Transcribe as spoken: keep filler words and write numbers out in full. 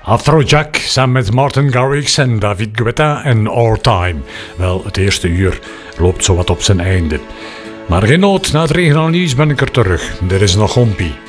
Afrojack samen met Martin Garrix en David Guetta en All Time. Wel, het eerste uur loopt zowat op zijn einde. Maar geen nood, na het regionaal nieuws ben ik er terug. Er is nog Gompie.